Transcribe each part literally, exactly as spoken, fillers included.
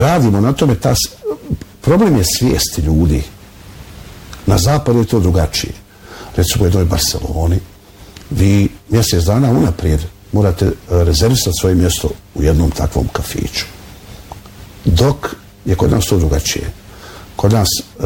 Radimo na tome, ta, problem je svijesti ljudi. Na zapadu je to drugačije. Recimo u jednoj Barceloni, vi mjesec dana unaprijed morate rezervisati svoje mjesto u jednom takvom kafiću. Dok je kod nas to drugačije. Kod nas, e,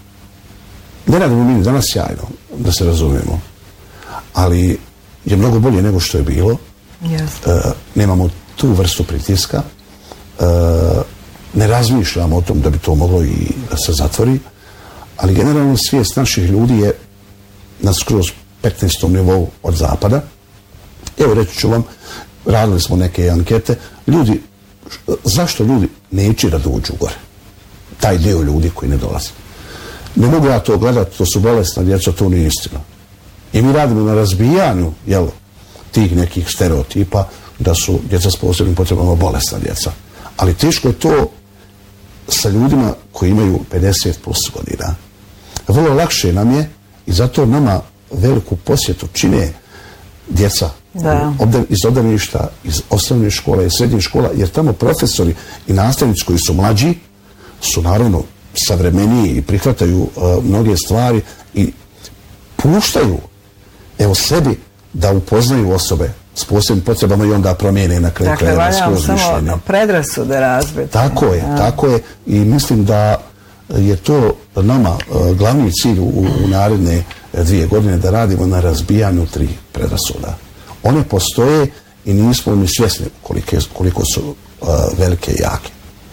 ne radimo mi danas sjajno, da se razumijemo, ali je mnogo bolje nego što je bilo. Yes. E, nemamo tu vrstu pritiska, e, ne razmišljamo o tom da bi to moglo i da se zatvori, ali generalno svijest naših ljudi je na skroz petnaestom nivou od zapada. Evo reći ću vam, radili smo neke ankete, ljudi, zašto ljudi neće da dođu gore? Taj dio ljudi koji ne dolaze. Ne mogu ja to gledati, to su bolesna djeca, to nije istina. I mi radimo na razbijanju, jel, tih nekih stereotipa da su djeca s posebnim potrebama bolesna djeca. Ali teško je to sa ljudima koji imaju pedeset plus godina. Vrlo lakše nam je i zato nama veliku posjetu čine djeca iz obdaništa, iz osnovne škole i srednje škola, jer tamo profesori i nastavnici koji su mlađi su naravno savremeniji i prihvataju uh, mnoge stvari i puštaju evo sebi da upoznaju osobe s posebnim potrebama i onda promijene na kraju dakle, krajeva skroz mišljenja. Dakle, samo predrasude razbiti. Tako je, ja. tako je i mislim da je to nama uh, glavni cilj u, u naredne dvije godine da radimo na razbijanju tri predrasuda. One postoje i nismo ni svjesni kolike, koliko su uh, velike i jake.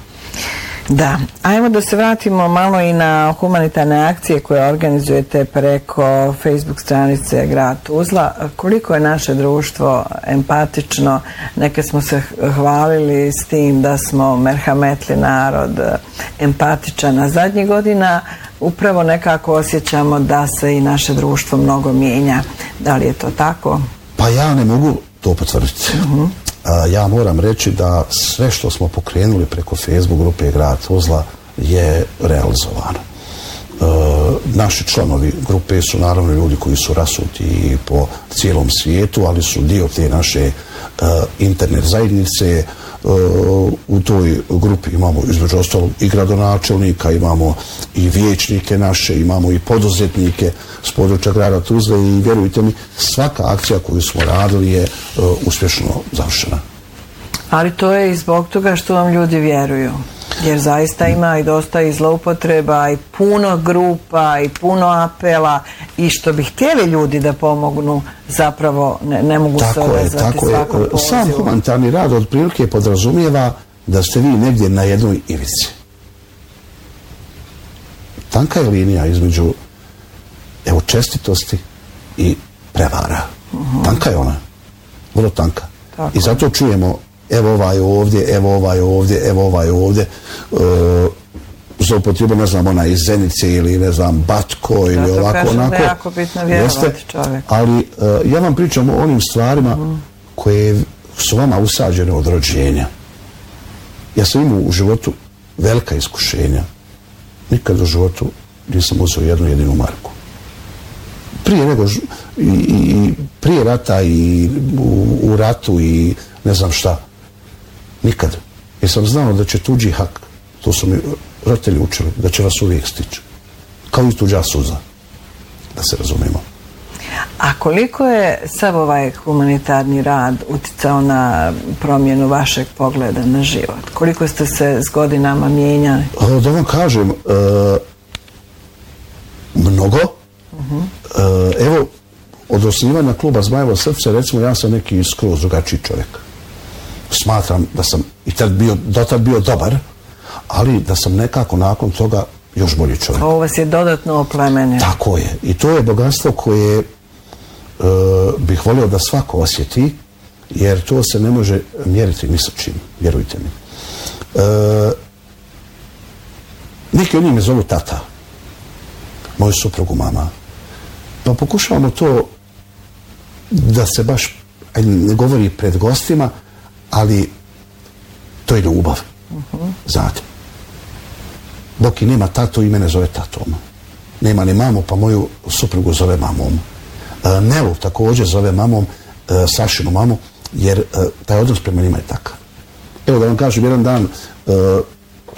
Da, ajmo da se vratimo malo i na humanitarne akcije koje organizujete preko Facebook stranice Grad Tuzla. Koliko je naše društvo empatično? Neke smo se hvalili s tim da smo merhametli narod, empatičan, a zadnjih godina upravo nekako osjećamo da se i naše društvo mnogo mijenja. Da li je to tako? Pa ja ne mogu to potvrditi. Uh-huh. Ja moram reći da sve što smo pokrenuli preko Facebook grupe Grad Tuzla je realizovano. E, naši članovi grupe su naravno ljudi koji su rasuti po cijelom svijetu, ali su dio te naše e, internet zajednice. E, u toj grupi imamo između ostalog i gradonačelnika, imamo i vijećnike naše, imamo i poduzetnike s područja grada Tuzle i vjerujte mi, svaka akcija koju smo radili je uh, uspješno završena. Ali to je i zbog toga što vam ljudi vjeruju. Jer zaista ima i dosta i zloupotreba i puno grupa i puno apela i što bi htjeli ljudi da pomognu zapravo ne, ne mogu tako se odazvati svakom pozivu. Sam humanitarni rad od prilike podrazumijeva da ste vi negdje na jednoj ivici. Tanka je linija između evo čestitosti i prevara. Uh-huh. Tanka je ona. Vrlo tanka. Tako. I zato čujemo evo ovaj ovdje, evo ovaj ovdje, evo ovaj ovdje. E, za upotrebu, ne znam, ona iz Zenice ili ne znam, Batko ili zato ovako, onako. Da je jako bitno vjerovati čovjek. Ali e, ja vam pričam o onim stvarima uh-huh. koje su vama usađene od rođenja. Ja sam imao u životu velika iskušenja. Nikad u životu nisam uzeo jednu jedinu marku. Prije nego, i, i prije rata i u, u ratu i ne znam šta. Nikad. Jer sam znao da će tuđi hak, to su mi roditelji učili, da će vas uvijek stići. Kao i tuđa suza. Da se razumijemo. A koliko je sav ovaj humanitarni rad uticao na promjenu vašeg pogleda na život? Koliko ste se s godinama mijenjali? Da vam kažem, e, mnogo. Uh-huh. E, evo, od osnivanja kluba Zmajevo srce, recimo, ja sam neki skroz drugačiji čovjek. Smatram da sam i tad bio, dotad bio dobar, ali da sam nekako nakon toga još bolji čovjek. Ovo vas je dodatno oplemenio. Tako je. I to je bogatstvo koje e, bih volio da svako osjeti, jer to se ne može mjeriti ni sa čim, vjerujte mi. E, neki od njih me zovu tata, moju suprugu mama. Pa pokušavamo to da se baš ne govori pred gostima, ali to je ljubav. Uh-huh. Znate. Boki nema tato i mene zove tatom. Nema ni mamu, pa moju suprugu zove mamom. E, Nelu također zove mamom, e, Sašinu mamu, jer e, taj odnos prema njima je takav. Evo da vam kažem, jedan dan e,